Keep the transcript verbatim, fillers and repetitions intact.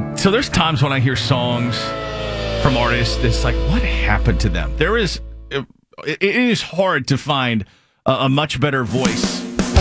So there's times when I hear songs from artists, it's like, what happened to them? There is, it, it is hard to find a, a much better voice